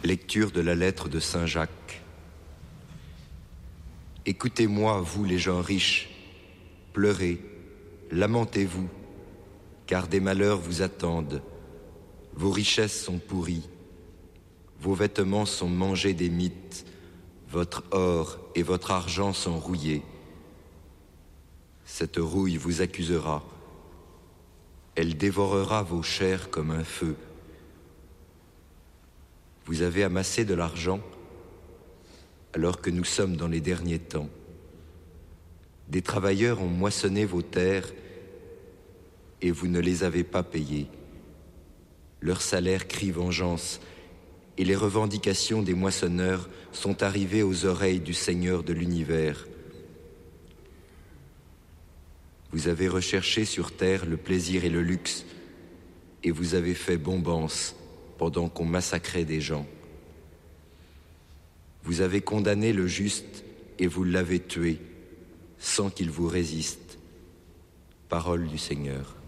Lecture de la lettre de Saint Jacques. Écoutez-moi, vous les gens riches, pleurez, lamentez-vous, car des malheurs vous attendent. Vos richesses sont pourries, vos vêtements sont mangés des mites, votre or et votre argent sont rouillés. Cette rouille vous accusera, elle dévorera vos chairs comme un feu. Vous avez amassé de l'argent alors que nous sommes dans les derniers temps. Des travailleurs ont moissonné vos terres et vous ne les avez pas payés. Leur salaire crie vengeance et les revendications des moissonneurs sont arrivées aux oreilles du Seigneur de l'univers. Vous avez recherché sur terre le plaisir et le luxe et vous avez fait bombance pendant qu'on massacrait des gens. Vous avez condamné le juste et vous l'avez tué sans qu'il vous résiste. Parole du Seigneur.